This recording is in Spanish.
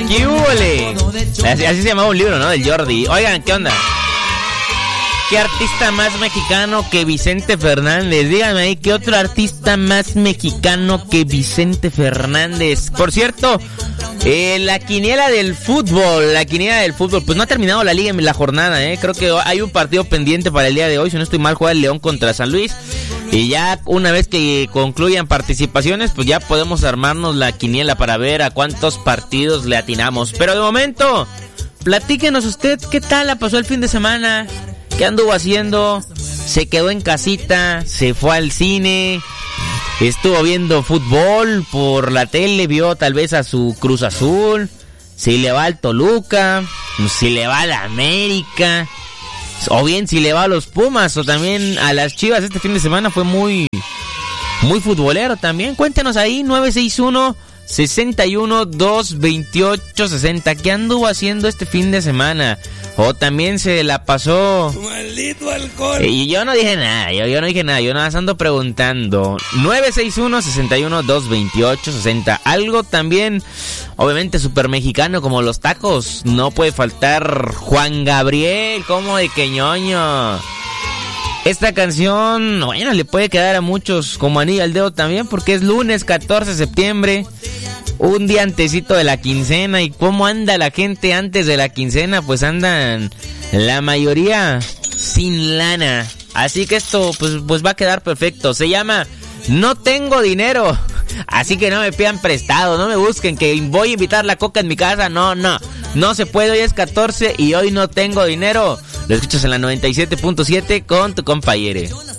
¡Qué húbole! Así se llamaba un libro, ¿no? Del Jordi. Oigan, ¿qué onda? ¿Qué artista más mexicano que Vicente Fernández? Díganme ahí, ¿qué otro artista más mexicano que Vicente Fernández? Por cierto, la quiniela del fútbol, pues no ha terminado la liga en la jornada, creo que hay un partido pendiente para el día de hoy, si no estoy mal, juega el León contra San Luis, y ya una vez que concluyan participaciones, pues ya podemos armarnos la quiniela para ver a cuántos partidos le atinamos. Pero de momento, platíquenos usted, ¿qué tal la pasó el fin de semana? ¿Qué anduvo haciendo? ¿Se quedó en casita? ¿Se fue al cine? ¿Estuvo viendo fútbol por la tele? ¿Vio tal vez a su Cruz Azul? ¿Si le va al Toluca? ¿Si le va a la América? O bien si le va a los Pumas o también a las Chivas. Este fin de semana fue muy futbolero también. Cuéntenos ahí, 961-61-228-60. ¿Qué anduvo haciendo este fin de semana? O también se la pasó... ¡Maldito alcohol! Y yo no dije nada, yo no dije nada, yo nada más ando preguntando. 961-61-228-60. Algo también, obviamente, súper mexicano, como los tacos. No puede faltar Juan Gabriel, como de que ñoño. Esta canción, bueno, le puede quedar a muchos como anillo al dedo también, porque es lunes 14 de septiembre, un día antesito de la quincena. ¿Y cómo anda la gente antes de la quincena? Pues andan la mayoría sin lana. Así que esto pues va a quedar perfecto. Se llama No Tengo Dinero. Así que no me pidan prestado, no me busquen que voy a invitar la coca en mi casa. No se puede, hoy es 14 y hoy no tengo dinero. Lo escuchas en la 97.7 con tu compañero.